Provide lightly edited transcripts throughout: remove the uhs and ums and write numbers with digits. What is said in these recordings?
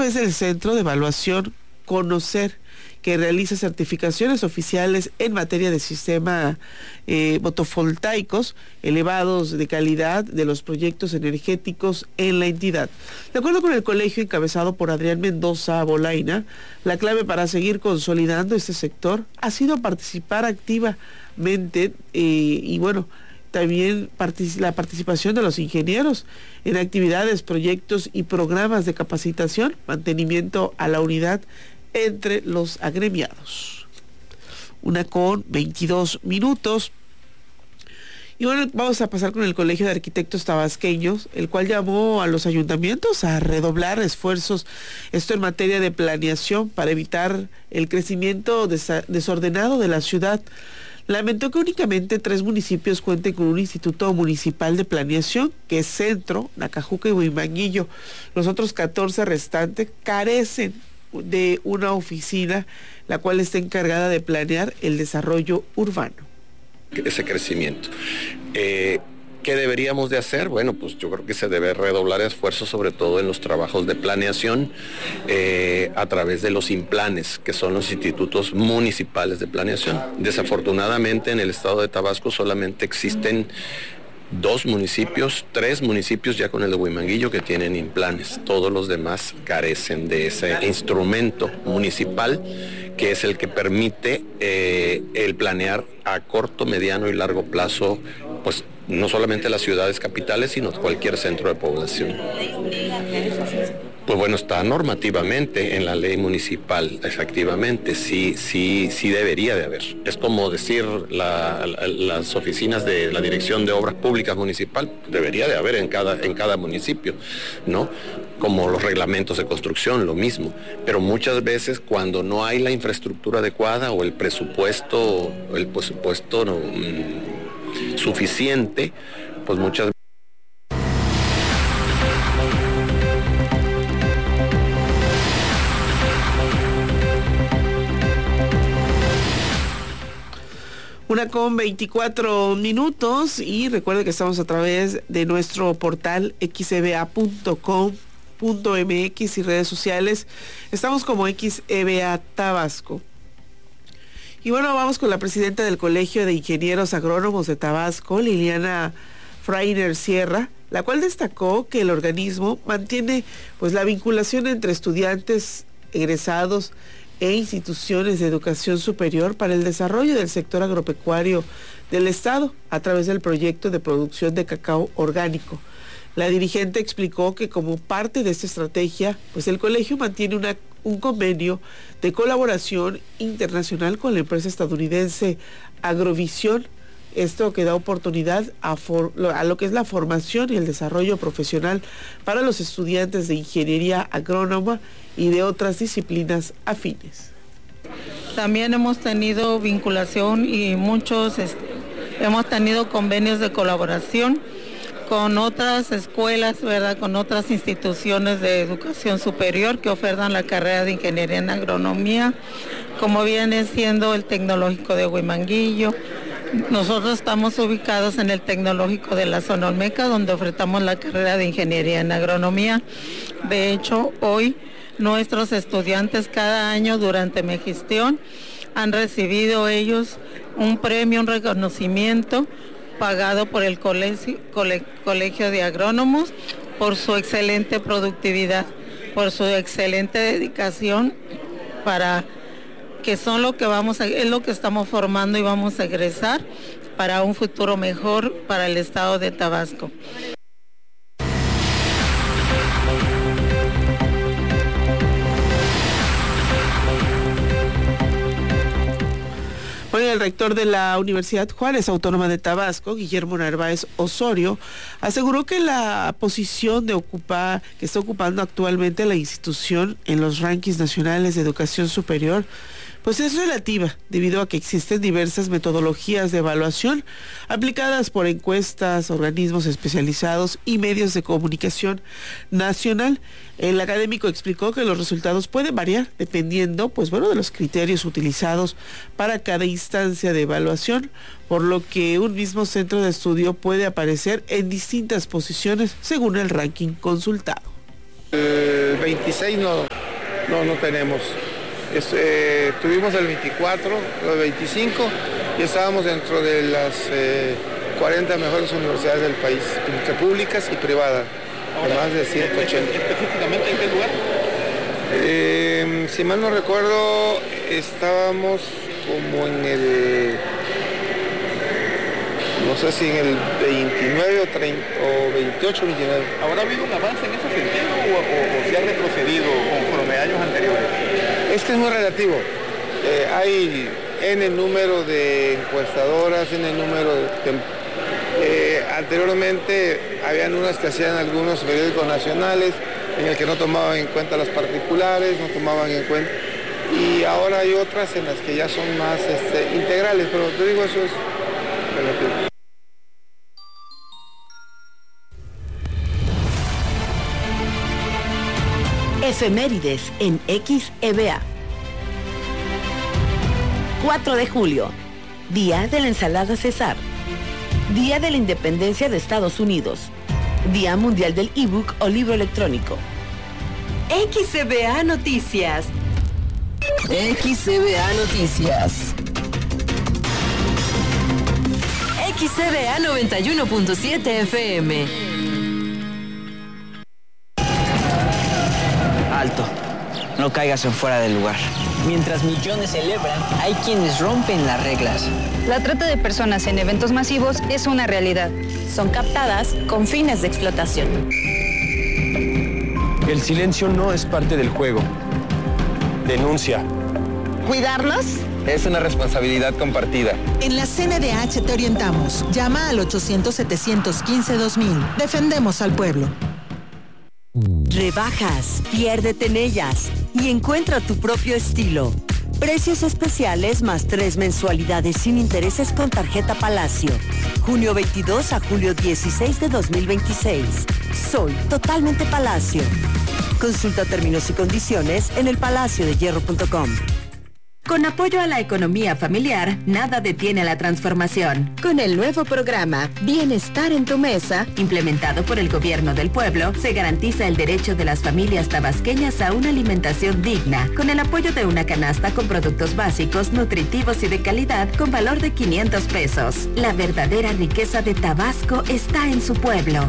es el Centro de Evaluación Conocer, que realiza certificaciones oficiales en materia de sistema fotovoltaicos elevados de calidad de los proyectos energéticos en la entidad. De acuerdo con el colegio encabezado por Adrián Mendoza Bolaina, la clave para seguir consolidando este sector ha sido participar activamente también la participación de los ingenieros en actividades, proyectos y programas de capacitación, mantenimiento a la unidad entre los agremiados. 1:22. Y bueno, vamos a pasar con el Colegio de Arquitectos Tabasqueños, el cual llamó a los ayuntamientos a redoblar esfuerzos, esto en materia de planeación, para evitar el crecimiento desordenado de la ciudad. Lamentó que únicamente 3 municipios cuenten con un instituto municipal de planeación, que es Centro, Nacajuca y Huimanguillo. Los otros 14 restantes carecen de una oficina, la cual está encargada de planear el desarrollo urbano. Ese crecimiento. ¿Qué deberíamos de hacer? Bueno, pues yo creo que se debe redoblar esfuerzos, sobre todo en los trabajos de planeación, a través de los INPLANES, que son los institutos municipales de planeación. Desafortunadamente en el estado de Tabasco solamente existen 2 municipios, 3 municipios ya con el de Huimanguillo que tienen INPLANES. Todos los demás carecen de ese instrumento municipal que es el que permite el planear a corto, mediano y largo plazo, pues no solamente las ciudades capitales, sino cualquier centro de población. Pues bueno, está normativamente en la ley municipal, efectivamente, sí debería de haber. Es como decir las oficinas de la Dirección de Obras Públicas Municipal, debería de haber en cada municipio, ¿no? Como los reglamentos de construcción, lo mismo. Pero muchas veces cuando no hay la infraestructura adecuada o el presupuesto suficiente, pues muchas veces. Una con 24 minutos y recuerde que estamos a través de nuestro portal xeba.com.mx y redes sociales. Estamos como XEBA Tabasco. Y bueno, vamos con la presidenta del Colegio de Ingenieros Agrónomos de Tabasco, Liliana Freiner Sierra, la cual destacó que el organismo mantiene pues la vinculación entre estudiantes, egresados e instituciones de educación superior para el desarrollo del sector agropecuario del estado a través del proyecto de producción de cacao orgánico. La dirigente explicó que como parte de esta estrategia, pues el colegio mantiene un convenio de colaboración internacional con la empresa estadounidense Agrovisión. Esto que da oportunidad a lo que es la formación y el desarrollo profesional para los estudiantes de ingeniería agrónoma y de otras disciplinas afines. También hemos tenido vinculación y hemos tenido convenios de colaboración con otras escuelas, ¿verdad? Con otras instituciones de educación superior que ofertan la carrera de ingeniería en agronomía, como viene siendo el Tecnológico de Huimanguillo. Nosotros estamos ubicados en el Tecnológico de la Zona Olmeca, donde ofertamos la carrera de ingeniería en agronomía. De hecho, hoy nuestros estudiantes cada año durante Megestión han recibido ellos un premio, un reconocimiento pagado por el Colegio de Agrónomos por su excelente productividad, por su excelente dedicación para que son es lo que estamos formando y vamos a egresar para un futuro mejor para el estado de Tabasco. Bueno, el rector de la Universidad Juárez Autónoma de Tabasco, Guillermo Narváez Osorio, aseguró que la posición que está ocupando actualmente la institución en los rankings nacionales de educación superior pues es relativa, debido a que existen diversas metodologías de evaluación aplicadas por encuestas, organismos especializados y medios de comunicación nacional. El académico explicó que los resultados pueden variar dependiendo, de los criterios utilizados para cada instancia de evaluación, por lo que un mismo centro de estudio puede aparecer en distintas posiciones según el ranking consultado. El 26 no No tenemos. Tuvimos el 24, el 25 y estábamos dentro de las 40 mejores universidades del país, entre públicas y privadas, más de 180. ¿Específicamente en qué lugar? Si mal no recuerdo, estábamos como en el, no sé si en el 29 o 30 o 28, 29. ¿Habrá habido un avance en ese sentido o se ha retrocedido conforme a años anteriores? Es que es muy relativo. Hay N número de encuestadoras, N número de... anteriormente habían unas que hacían algunos periódicos nacionales en el que no tomaban en cuenta las particulares, no tomaban en cuenta... Y ahora hay otras en las que ya son más integrales, pero te digo, eso es relativo. Efemérides en XEBA. 4 de julio, Día de la Ensalada César. Día de la Independencia de Estados Unidos. Día Mundial del ebook o libro electrónico. XEBA Noticias. XEBA Noticias. XEBA 91.7 FM. Alto, no caigas en fuera del lugar. Mientras millones celebran, hay quienes rompen las reglas. La trata de personas en eventos masivos es una realidad. Son captadas con fines de explotación. El silencio no es parte del juego. Denuncia. ¿Cuidarnos? Es una responsabilidad compartida. En la CNDH te orientamos. Llama al 800-715-2000. Defendemos al pueblo. Rebajas, piérdete en ellas y encuentra tu propio estilo. Precios especiales más 3 mensualidades sin intereses con tarjeta Palacio. Junio 22 a julio 16 de 2026. Soy totalmente Palacio. Consulta términos y condiciones en elpalaciodehierro.com. Con apoyo a la economía familiar, nada detiene la transformación. Con el nuevo programa Bienestar en tu Mesa, implementado por el Gobierno del Pueblo, se garantiza el derecho de las familias tabasqueñas a una alimentación digna, con el apoyo de una canasta con productos básicos, nutritivos y de calidad con valor de 500 pesos. La verdadera riqueza de Tabasco está en su pueblo.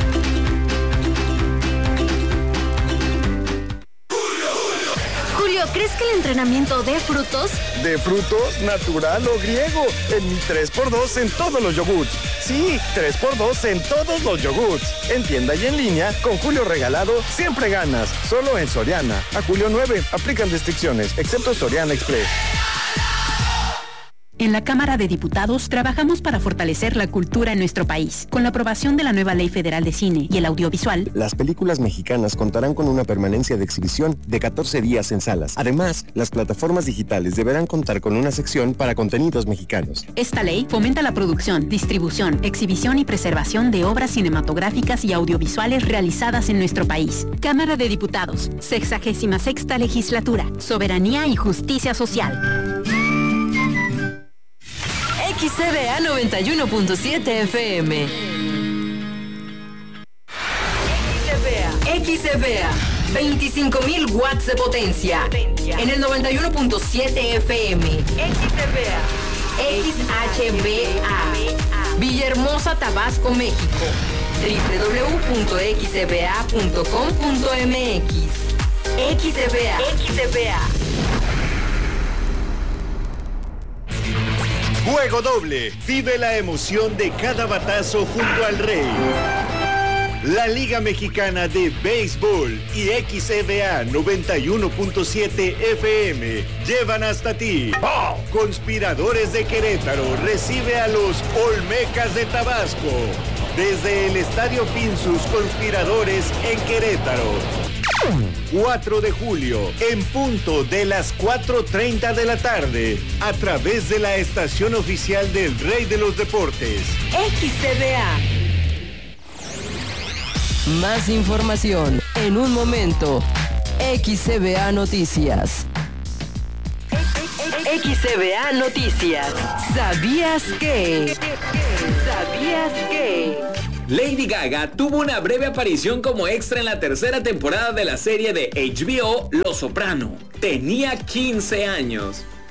¿Crees que el entrenamiento dé frutos? ¿De frutos, natural o griego? En mi 3x2 en todos los yogurts. Sí, 3x2 en todos los yogurts. En tienda y en línea, con Julio Regalado, siempre ganas. Solo en Soriana. A julio 9, aplican restricciones, excepto Soriana Express. En la Cámara de Diputados trabajamos para fortalecer la cultura en nuestro país. Con la aprobación de la nueva Ley Federal de Cine y el Audiovisual, las películas mexicanas contarán con una permanencia de exhibición de 14 días en salas. Además, las plataformas digitales deberán contar con una sección para contenidos mexicanos. Esta ley fomenta la producción, distribución, exhibición y preservación de obras cinematográficas y audiovisuales realizadas en nuestro país. Cámara de Diputados, 66ª Legislatura, Soberanía y Justicia Social. XEBA 91.7 FM. XEBA 25.000 watts de potencia. En el 91.7 FM. XHBA. Villahermosa, Tabasco, México. www.xeba.com.mx. XEBA. Juego doble. Vive la emoción de cada batazo junto al Rey. La Liga Mexicana de Béisbol y XEBA 91.7 FM llevan hasta ti. Conspiradores de Querétaro recibe a los Olmecas de Tabasco. Desde el Estadio Pinsus Conspiradores en Querétaro. 4 de julio, en punto de las 4:30 de la tarde, a través de la estación oficial del Rey de los Deportes. XEBA. Más información en un momento. XEBA Noticias. XEBA Noticias. ¿Sabías que? Lady Gaga tuvo una breve aparición como extra en la tercera temporada de la serie de HBO Los Soprano. Tenía 15 años.